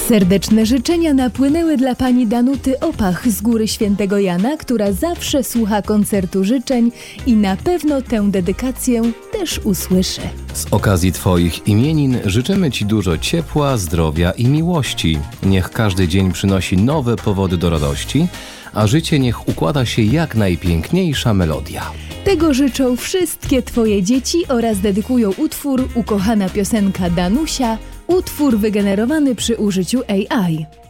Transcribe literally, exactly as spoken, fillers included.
Serdeczne życzenia napłynęły dla pani Danuty Opach z Góry Świętego Jana, która zawsze słucha koncertu życzeń i na pewno tę dedykację też usłyszy. Z okazji Twoich imienin życzymy Ci dużo ciepła, zdrowia i miłości. Niech każdy dzień przynosi nowe powody do radości, a życie niech układa się jak najpiękniejsza melodia. Tego życzą wszystkie Twoje dzieci oraz dedykują utwór Ukochana piosenka Danusia, utwór wygenerowany przy użyciu A I.